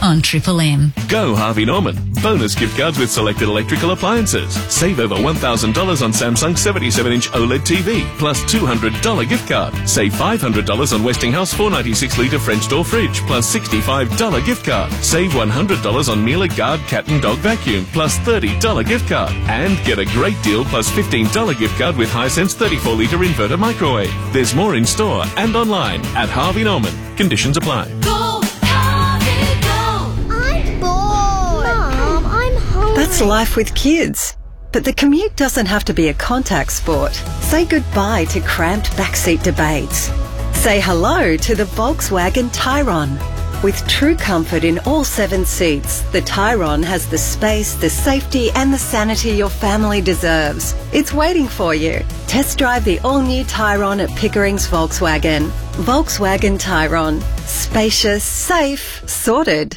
on Triple M. Go Harvey Norman. Bonus gift cards with selected electrical appliances. Save over $1,000 on Samsung 77-inch OLED TV, plus $200 gift card. Save $500 on Westinghouse 496-litre French door fridge, plus $65 gift card. Save $100 on Miele Guard cat and dog vacuum, plus $30 gift card. And get a great deal plus $15 gift card with Hisense 34-litre inverter microwave. There's more in store and online at Harvey Norman. Conditions apply. Go, Harvey, go! I'm bored. Mum, I'm hungry. That's life with kids. But the commute doesn't have to be a contact sport. Say goodbye to cramped backseat debates. Say hello to the Volkswagen Tyrone. With true comfort in all 7 seats, the Tyrone has the space, the safety and the sanity your family deserves. It's waiting for you. Test drive the all-new Tyrone at Pickering's Volkswagen. Volkswagen Tyrone. Spacious, safe, sorted.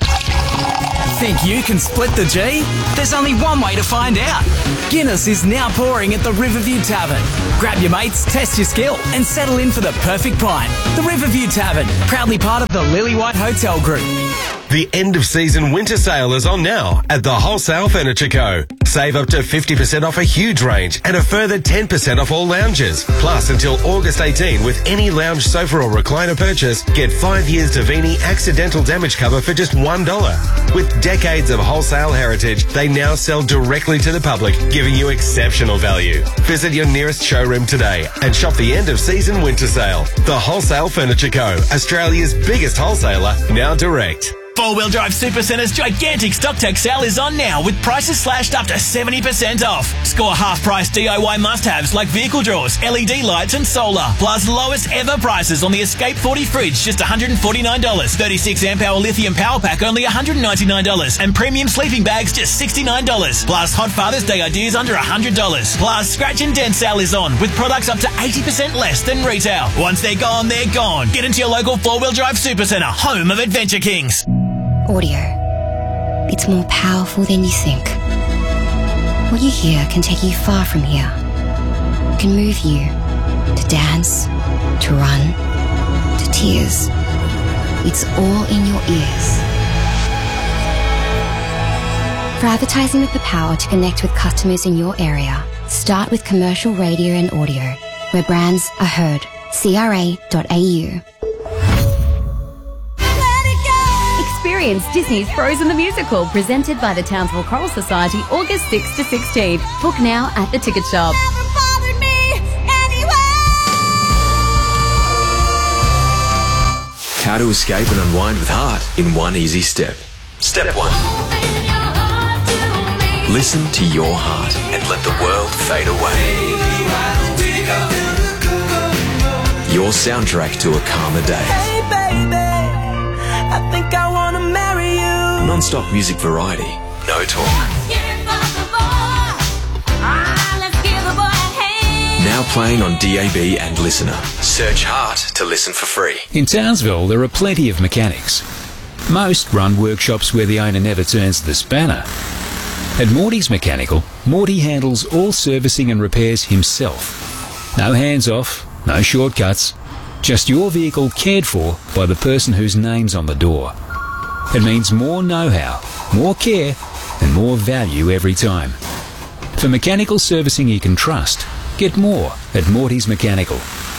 Think you can split the G? There's only one way to find out. Guinness is now pouring at the Riverview Tavern. Grab your mates, test your skill and settle in for the perfect pint. The Riverview Tavern, proudly part of the Lillywhite Hotel Group. The end of season winter sale is on now at the Wholesale Furniture Co. Save up to 50% off a huge range and a further 10% off all lounges. Plus, until August 18, with any lounge sofa or recliner purchase, get 5 years Davini accidental damage cover for just $1. With decades of wholesale heritage, they now sell directly to the public, giving you exceptional value. Visit your nearest showroom today and shop the end of season winter sale. The Wholesale Furniture Co. Australia's biggest wholesaler, now direct. 4-Wheel Drive Supercentre's gigantic StockTech sale is on now with prices slashed up to 70% off. Score half-price DIY must-haves like vehicle drawers, LED lights and solar. Plus lowest ever prices on the Escape 40 fridge, just $149. 36 amp hour lithium power pack, only $199. And premium sleeping bags, just $69. Plus Hot Father's Day ideas under $100. Plus Scratch and Dent sale is on with products up to 80% less than retail. Once they're gone, they're gone. Get into your local 4-Wheel Drive Supercentre, home of Adventure Kings. Audio. It's more powerful than you think. What you hear can take you far from here. It can move you to dance, to run, to tears. It's all in your ears. For advertising with the power to connect with customers in your area, start with commercial radio and audio, where brands are heard. CRA.au. Experience Disney's Frozen the Musical, presented by the Townsville Choral Society, August 6th to 16th. Book now at the ticket shop. How to escape and unwind with heart in one easy step. Step 1. Listen to your heart and let the world fade away. Your soundtrack to a calmer day. Hey baby, I think I wanna marry you. Non-stop music variety, no talk. Now playing on DAB and Listener. Search Heart to listen for free. In Townsville, there are plenty of mechanics. Most run workshops where the owner never turns the spanner. At Morty's Mechanical, Morty handles all servicing and repairs himself. No hands-off, no shortcuts, just your vehicle cared for by the person whose name's on the door. It means more know-how, more care, and more value every time. For mechanical servicing you can trust, get more at Morty's Mechanical.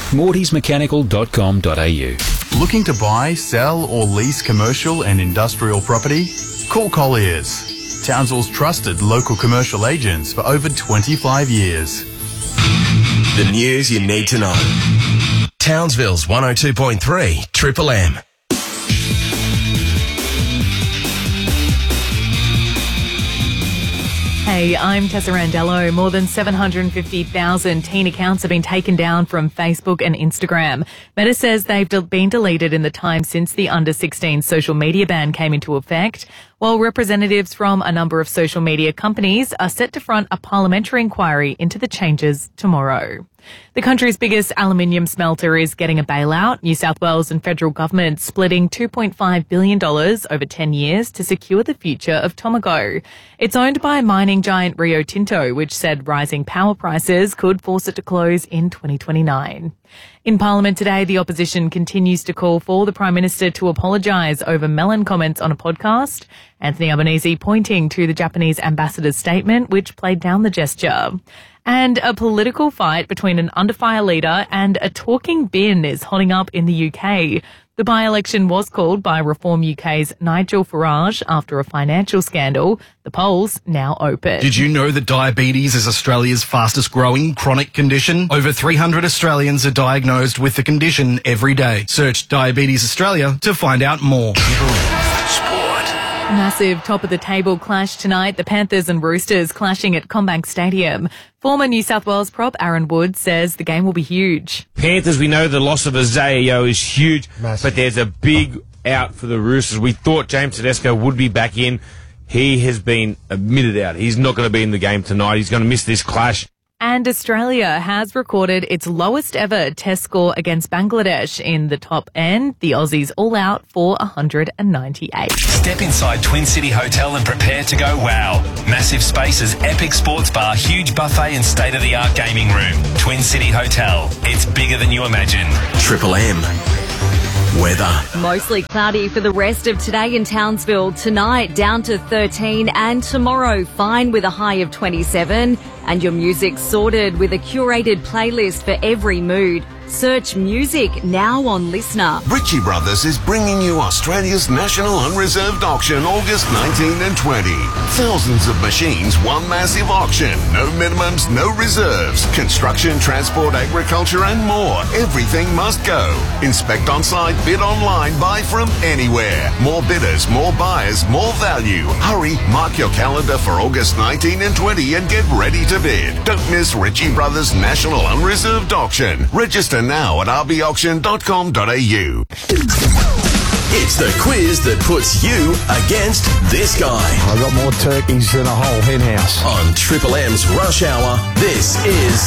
mortysmechanical.com.au. Looking to buy, sell or lease commercial and industrial property? Call Colliers, Townsville's trusted local commercial agents for over 25 years. The news you need to know. Townsville's 102.3 Triple M. Hey, I'm Tessa Randello. More than 750,000 teen accounts have been taken down from Facebook and Instagram. Meta says they've been deleted in the time since the under-16 social media ban came into effect, while representatives from a number of social media companies are set to front a parliamentary inquiry into the changes tomorrow. The country's biggest aluminium smelter is getting a bailout. New South Wales and federal government splitting $2.5 billion over 10 years to secure the future of Tomago. It's owned by mining giant Rio Tinto, which said rising power prices could force it to close in 2029. In Parliament today, the opposition continues to call for the Prime Minister to apologise over melon comments on a podcast. Anthony Albanese pointing to the Japanese ambassador's statement, which played down the gesture. And a political fight between an under-fire leader and a talking bin is hotting up in the UK. The by-election was called by Reform UK's Nigel Farage after a financial scandal. The polls now open. Did you know that diabetes is Australia's fastest growing chronic condition? Over 300 Australians are diagnosed with the condition every day. Search Diabetes Australia to find out more. Massive top-of-the-table clash tonight. The Panthers and Roosters clashing at CommBank Stadium. Former New South Wales prop Aaron Wood says the game will be huge. Panthers, we know the loss of Isaiah Yeo is huge, but there's a big out for the Roosters. We thought James Tedesco would be back in. He has been admitted out. He's not going to be in the game tonight. He's going to miss this clash. And Australia has recorded its lowest ever test score against Bangladesh in the top end. The Aussies all out for 198. Step inside Twin City Hotel and prepare to go wow. Massive spaces, epic sports bar, huge buffet and state-of-the-art gaming room. Twin City Hotel. It's bigger than you imagine. Triple M. Weather. Mostly cloudy for the rest of today in Townsville. Tonight down to 13 and tomorrow fine with a high of 27. And your music sorted with a curated playlist for every mood. Search music now on Listener. Ritchie Brothers is bringing you Australia's National Unreserved Auction August 19 and 20. Thousands of machines, one massive auction. No minimums, no reserves. Construction, transport, agriculture and more. Everything must go. Inspect on site, bid online, buy from anywhere. More bidders, more buyers, more value. Hurry, mark your calendar for August 19 and 20 and get ready to bid. Don't miss Ritchie Brothers National Unreserved Auction. Register now at rbauction.com.au. It's the quiz that puts you against this guy. I've got more turkeys than a whole hen house. On Triple M's Rush Hour, this is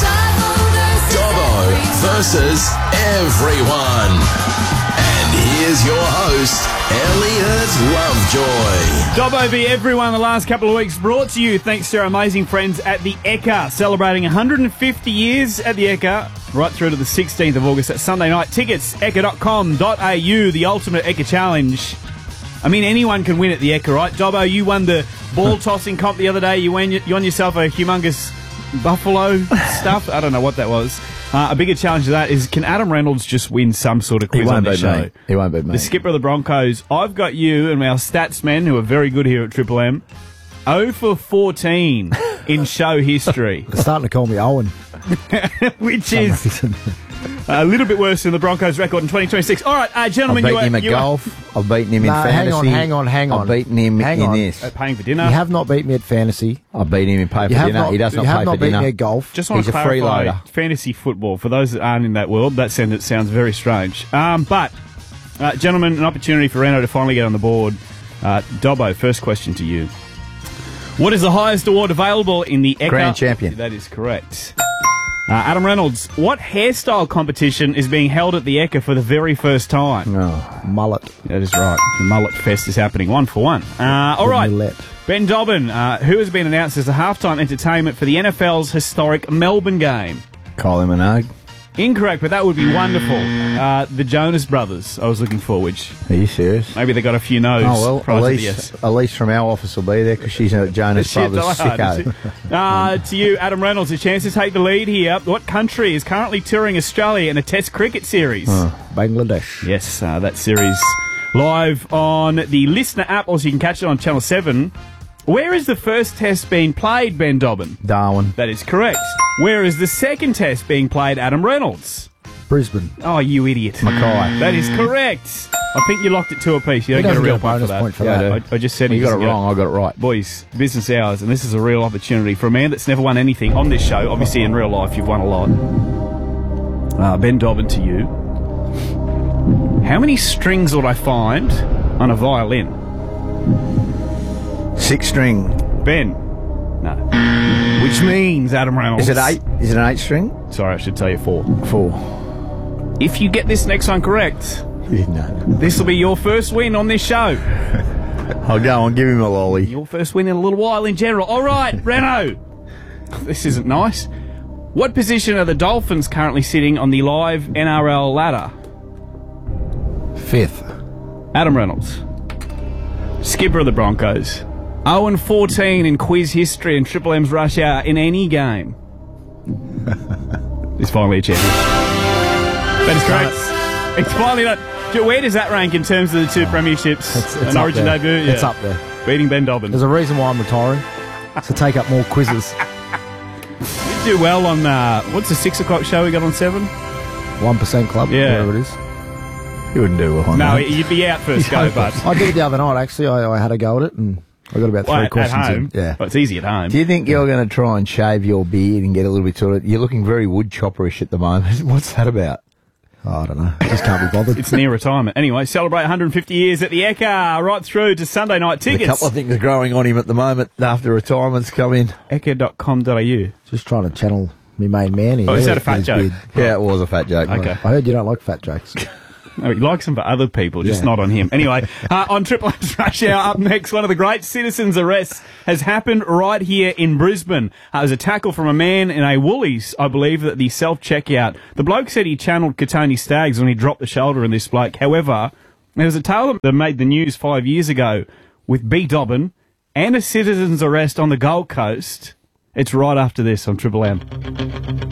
Dobbo versus everyone. And here's your host, Elliot Lovejoy. Dobbo v everyone the last couple of weeks brought to you thanks to our amazing friends at the Ekka, celebrating 150 years at the Ekka right through to the 16th of August. That's Sunday night. Tickets, ekka.com.au, the ultimate Ekka challenge. I mean, anyone can win at the Ekka, right? Dobbo, you won the ball tossing comp the other day. You won yourself a humongous buffalo stuff. I don't know what that was. A bigger challenge to that is, can Adam Reynolds just win some sort of quiz on the show? He won't beat me. The skipper of the Broncos. I've got you and our stats men, who are very good here at Triple M, 0 for 14 in show history. They're starting to call me Owen. Which is a little bit worse than the Broncos' record in 2026. All right, gentlemen, I've beaten him at golf. I've beaten him in fantasy. Hang on. I've beaten him in this. Paying for dinner. You have not beaten me at fantasy. I've beaten him in pay for dinner. He does not pay for dinner. You have not beaten me at golf. Just want to clarify, fantasy football, for those that aren't in that world, that sentence sounds very strange. But, gentlemen, an opportunity for Reno to finally get on the board. Dobbo, first question to you. What is the highest award available in the Ekka? Grand Champion. That is correct. Adam Reynolds, what hairstyle competition is being held at the Ekka for the very first time? Oh, mullet. That is right. The Mullet Fest is happening 1 for 1. All right. Ben Dobbin, who has been announced as the halftime entertainment for the NFL's historic Melbourne game? Kylie Minogue. Incorrect, but that would be wonderful. The Jonas Brothers, I was looking for, which... Are you serious? Maybe they got a few no's. Oh, well, Elise from our office will be there because she's a Jonas Brothers sicko. To you, Adam Reynolds, a chance to take the lead here. What country is currently touring Australia in a Test cricket series? Bangladesh. Yes, that series live on the Listener app, or so you can catch it on Channel 7. Where is the first test being played, Ben Dobbin? Darwin. That is correct. Where is the second test being played, Adam Reynolds? Brisbane. Oh, you idiot. Mackay. That is correct. I think you locked it 2 apiece. You don't get a real point for that. I just said you got it wrong. I got it right. Boys, business hours, and this is a real opportunity for a man that's never won anything on this show. Obviously, in real life, you've won a lot. Ben Dobbin, to you. How many strings would I find on a violin? 6 string. Ben. No. Which means, Adam Reynolds... Is it 8? Is it an 8 string? Sorry, I should tell you 4. 4. If you get this next one correct... No. This will be your first win on this show. I'll go on, give him a lolly. Your first win in a little while in general. All right, Reno. This isn't nice. What position are the Dolphins currently sitting on the live NRL ladder? 5th. Adam Reynolds. Skipper of the Broncos. 0-14 in quiz history and Triple M's rush hour in any game. It's finally a champion. That is correct. It's finally done. Where does that rank in terms of the two premierships? It's An up Origin there. debut? It's up there. Beating Ben Dobbin. There's a reason why I'm retiring. To take up more quizzes. You do well on, what's the 6 o'clock show we got on 7? 1% Club, Yeah. whatever it is. You wouldn't do well on No, that. you'd be out first go, but... I did it the other night, actually. I had a go at it, and I got about 3 Well, questions at home. in. Yeah. Well, it's easy at home. Do you think you're going to try and shave your beard and get a little bit to it? You're looking very wood chopperish at the moment. What's that about? Oh, I don't know. I just can't be bothered. It's near retirement. Anyway, celebrate 150 years at the Ekka, right through to Sunday night There's tickets. a couple of things growing on him at the moment after retirement's come in. Ekka.com.au. Just trying to channel me main man here. Oh, is that a fat His joke? beard. Yeah, it was a fat joke. Okay. I heard you don't like fat jokes. No, he likes them for other people, just Yeah. not on him. Anyway, on Triple M's Rush Hour, up next, one of the great citizens' arrests has happened right here in Brisbane. It was a tackle from a man in a Woolies, I believe, at the self-checkout. The bloke said he channeled Katoni Staggs when he dropped the shoulder in this bloke. However, there was a tale that made the news 5 years ago with B. Dobbin and a citizen's arrest on the Gold Coast. It's right after this on Triple M.